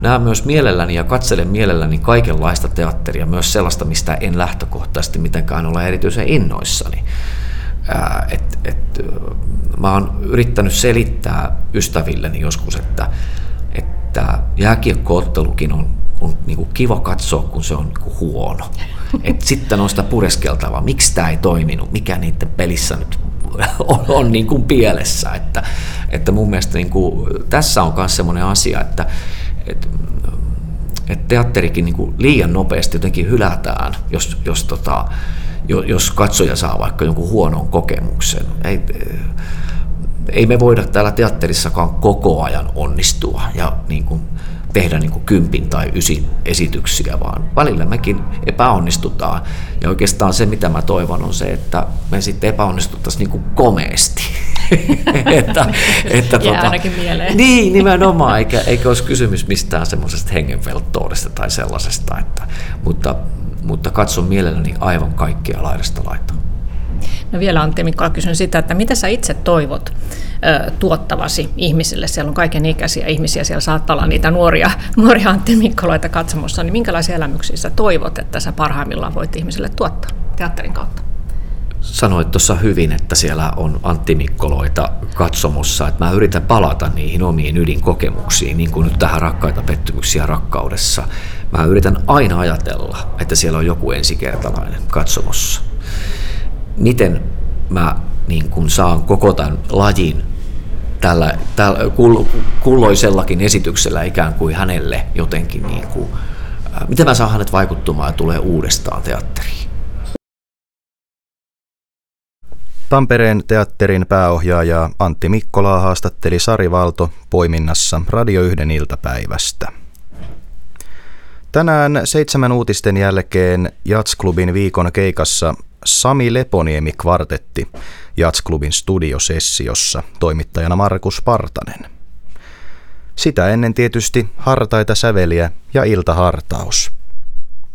Näen myös mielelläni ja katselen mielelläni kaikenlaista teatteria, myös sellaista, mistä en lähtökohtaisesti mitenkään ole erityisen innoissani. Mä oon yrittänyt selittää ystävilleni joskus, että jääkiekko-ottelukin on niinku kiva katsoa, kun se on niinku huono. Sitten on sitä pureskeltavaa, miksi tämä ei toiminut, mikä niiden pelissä nyt on niin kuin pielessä. Että mun mielestä niin kuin, tässä on myös semmoinen asia, että teatterikin niin kuin liian nopeasti jotenkin hylätään, jos katsoja saa vaikka jonkun huonon kokemuksen. Ei me voida täällä teatterissakaan koko ajan onnistua ja niin kuin tehdä niin kuin 10 tai 9 esityksiä, vaan välillä mekin epäonnistutaan. Ja oikeastaan se, mitä mä toivon, on se, että me sitten epäonnistuttaisiin niin kuin komeasti. Jää ainakin mieleen. Niin, nimenomaan, eikä olisi kysymys mistään semmoisesta hengenvelttoudesta tai sellaisesta. Mutta katson mielelläni aivan kaikkea laidasta laitaan. No vielä Antti Mikkola kysyn sitä, että mitä sä itse toivot tuottavasi ihmisille? Siellä on kaiken ikäisiä ihmisiä, siellä saattaa olla niitä nuoria Antti Mikkoloita katsomossa, niin minkälaisia elämyksiä sä toivot, että sä parhaimmillaan voit ihmisille tuottaa teatterin kautta? Sanoit tuossa hyvin, että siellä on Antti Mikkoloita katsomossa, että mä yritän palata niihin omiin ydinkokemuksiin, niin kuin nyt tähän Rakkaita pettymyksiä rakkaudessa. Mä yritän aina ajatella, että siellä on joku ensikertalainen katsomossa. Miten mä niin kun saan koko tämän lajin tällä kulloisellakin esityksellä ikään kuin hänelle jotenkin, niin kuin, miten mä saan hänet vaikuttumaan ja tulee uudestaan teatteriin? Tampereen teatterin pääohjaaja Antti Mikkolaa haastatteli Sari Valto poiminnassa Radio 1 iltapäivästä. Tänään 7 uutisten jälkeen Jazzklubin viikon keikassa Sami Leponiemi kvartetti Jazzklubin studiosessiossa, toimittajana Markus Partanen. Sitä ennen tietysti hartaita säveliä ja iltahartaus.